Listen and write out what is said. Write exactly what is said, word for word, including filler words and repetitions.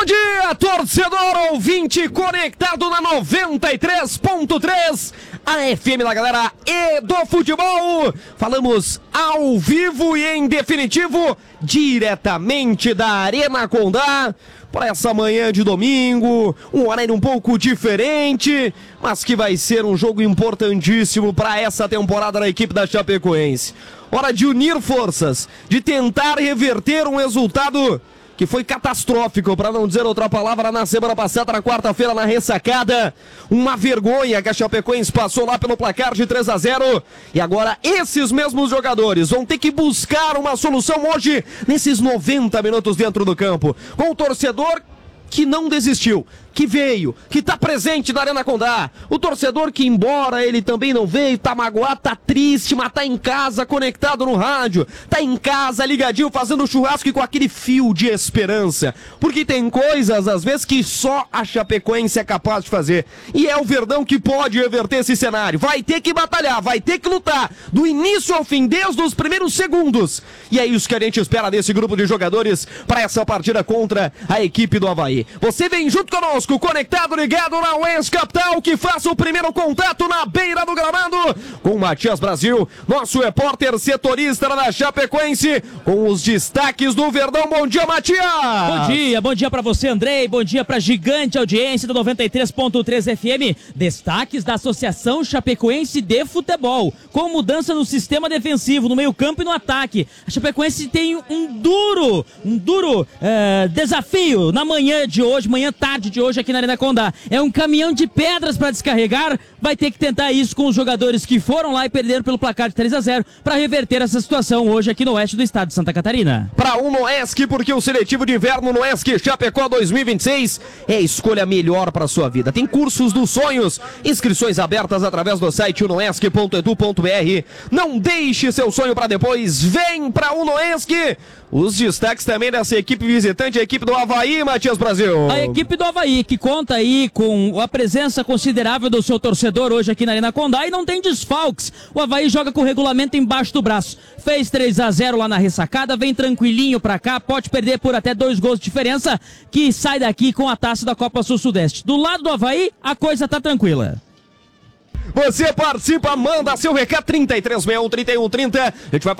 Bom dia, torcedor ouvinte conectado na noventa e três ponto três, a F M da galera e do futebol. Falamos ao vivo e em definitivo, diretamente da Arena Condá, para essa manhã de domingo, um horário um pouco diferente, mas que vai ser um jogo importantíssimo para essa temporada da equipe da Chapecoense. Hora de unir forças, de tentar reverter um resultado que foi catastrófico, para não dizer outra palavra, na semana passada, na quarta-feira, na ressacada. Uma vergonha que a Chapecoense passou lá pelo placar de três a zero. E agora esses mesmos jogadores vão ter que buscar uma solução hoje, nesses noventa minutos dentro do campo, com o torcedor que não desistiu, que veio, que tá presente na Arena Condá. O torcedor que, embora ele também não veio, tá magoado, tá triste, mas tá em casa conectado no rádio, tá em casa ligadinho fazendo churrasco e com aquele fio de esperança. Porque tem coisas, às vezes, que só a Chapecoense é capaz de fazer. E é o Verdão que pode reverter esse cenário. Vai ter que batalhar, vai ter que lutar, do início ao fim, desde os primeiros segundos. E é isso que a gente espera desse grupo de jogadores para essa partida contra a equipe do Avaí. Você vem junto conosco, conectado, ligado na UENS Capital, que faça o primeiro contato na beira do gramado com o Matias Brasil, nosso repórter setorista da Chapecoense, com os destaques do Verdão. Bom dia, Matias! Bom dia, bom dia pra você, Andrei, bom dia pra gigante audiência do noventa e três ponto três F M. Destaques da Associação Chapecoense de Futebol, com mudança no sistema defensivo, no meio campo e no ataque. A Chapecoense tem um duro, um duro é, desafio na manhã de hoje, manhã tarde de hoje aqui na Arena Condá. É um caminhão de pedras para descarregar, vai ter que tentar isso com os jogadores que foram lá e perderam pelo placar de três a zero para reverter essa situação hoje aqui no oeste do estado de Santa Catarina. Para um Noesc, porque o seletivo de inverno Noesc Chapecó dois mil e vinte e seis é a escolha melhor para sua vida. Tem cursos dos sonhos, inscrições abertas através do site unoesc ponto edu ponto br. Não deixe seu sonho para depois, vem para um Noesc. Os destaques também dessa equipe visitante, a equipe do Avaí, Matias Brasil. A equipe do Avaí, que conta aí com a presença considerável do seu torcedor hoje aqui na Arena Condá e não tem desfalques. O Avaí joga com o regulamento embaixo do braço. Fez três a zero lá na ressacada, vem tranquilinho pra cá, pode perder por até dois gols de diferença, que sai daqui com a taça da Copa Sul-Sudeste. Do lado do Avaí, a coisa tá tranquila. Você participa, manda seu recado, trinta e três sessenta e um, trinta e um trinta. A gente vai